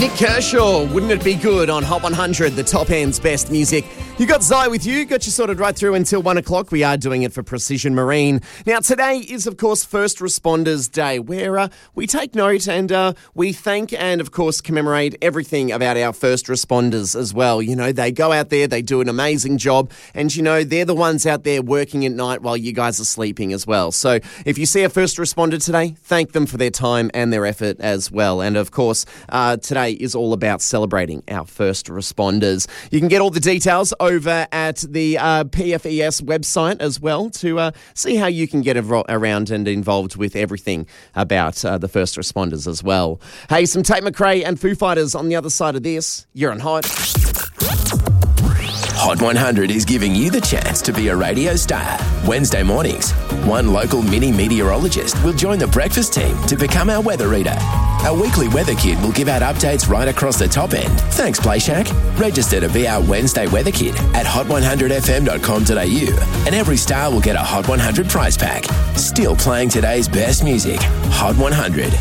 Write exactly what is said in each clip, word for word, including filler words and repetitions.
Nick Kershaw, wouldn't it be good on Hot one hundred, the top end's best music? You got Zai with you, got you sorted right through until one o'clock. We are doing it for Precision Marine. Now, today is, of course, First Responders Day, where uh, we take note and uh, we thank and, of course, commemorate everything about our first responders as well. You know, they go out there, they do an amazing job, and, you know, they're the ones out there working at night while you guys are sleeping as well. So if you see a first responder today, thank them for their time and their effort as well. And, of course, uh, today is all about celebrating our first responders. You can get all the details over at the uh, P F E S website as well to uh, see how you can get av- around and involved with everything about uh, the first responders as well. Hey, some Tate McRae and Foo Fighters on the other side of this. You're on Hot. Hot one hundred is giving you the chance to be a radio star. Wednesday mornings, one local mini meteorologist will join the breakfast team to become our weather reader. Our weekly weather kid will give out updates right across the top end. Thanks, Play Shack. Register to be our Wednesday weather kid at hot one hundred f m dot com dot a u, and every star will get a Hot one hundred prize pack. Still playing today's best music. Hot one hundred.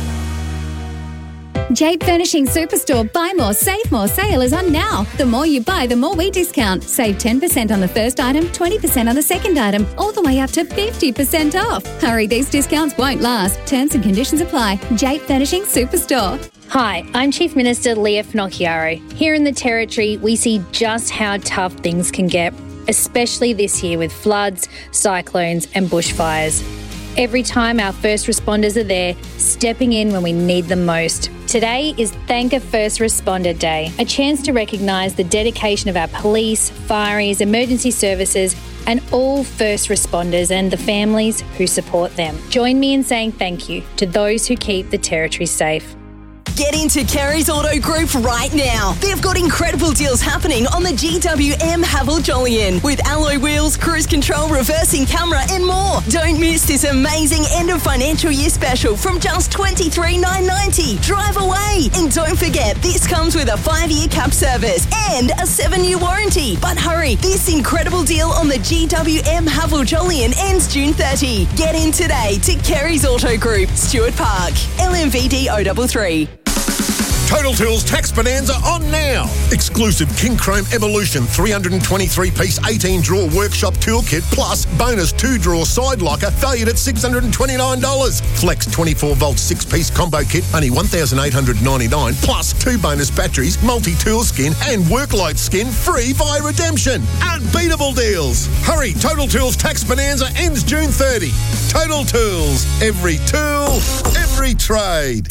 Jade Furnishing Superstore Buy More, Save More sale is on now. The more you buy, the more we discount. Save ten percent on the first item, twenty percent on the second item, all the way up to fifty percent off. Hurry, these discounts won't last. Terms and conditions apply. Jade Furnishing Superstore. Hi, I'm Chief Minister Leah Finocchiaro. Here in the Territory, we see just how tough things can get, especially this year with floods, cyclones and bushfires. Every time our first responders are there, stepping in when we need them most. Today is Thank a First Responder Day, a chance to recognise the dedication of our police, fireys, emergency services and all first responders and the families who support them. Join me in saying thank you to those who keep the Territory safe. Get into Kerry's Auto Group right now. They've got incredible deals happening on the G W M Haval Jolyon with alloy wheels, cruise control, reversing camera and more. Don't miss this amazing end of financial year special from just twenty-three thousand nine hundred ninety dollars. Drive away. And don't forget, this comes with a five-year cap service and a seven-year warranty. But hurry, this incredible deal on the G W M Haval Jolyon ends June thirtieth. Get in today to Kerry's Auto Group, Stuart Park, L M V D zero three three. Total Tools Tax Bonanza on now. Exclusive King Chrome Evolution three hundred twenty-three piece eighteen drawer workshop toolkit plus bonus two drawer side locker valued at six hundred twenty-nine dollars. Flex twenty-four volt six piece combo kit only one thousand eight hundred ninety-nine dollars plus two bonus batteries, multi-tool skin and worklight skin free via redemption. Unbeatable deals. Hurry, Total Tools Tax Bonanza ends June thirtieth. Total Tools. Every tool, every trade.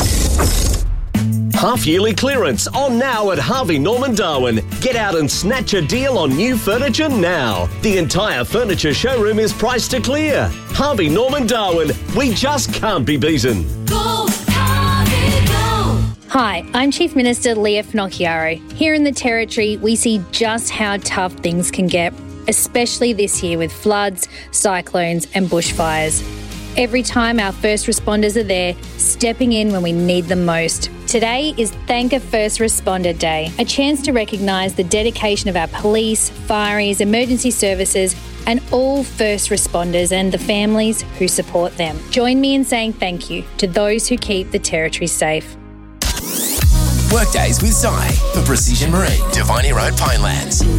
Half-yearly clearance on now at Harvey Norman Darwin. Get out and snatch a deal on new furniture now. The entire furniture showroom is priced to clear. Harvey Norman Darwin. We just can't be beaten. Go, Harvey, go! Hi, I'm Chief Minister Leah Finocchiaro. Here in the Territory, we see just how tough things can get, especially this year with floods, cyclones and bushfires. Every time our first responders are there, stepping in when we need them most. Today is Thank a First Responder Day, a chance to recognise the dedication of our police, fireys, emergency services and all first responders and the families who support them. Join me in saying thank you to those who keep the Territory safe. Workdays with Zai for Precision Marine, Diviny Road, Pinelands.